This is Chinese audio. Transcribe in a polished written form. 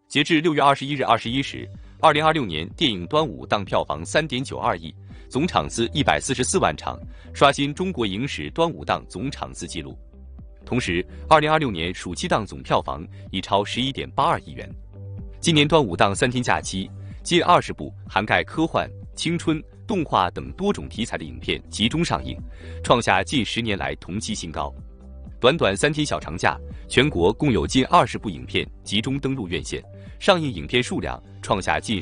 截至6月21日21时，2026年电影端午档票房3.92亿，总场次144万场，刷新中国影史端午档总场次纪录。同时，2026年暑期档总票房已超11.82亿元。今年端午档3天假期，近20部涵盖科幻、青春、动画等多种题材的影片集中上映，创下近10年来同期新高。短短3天小长假，全国共有近20部影片集中登陆院线，上映影片数量创下近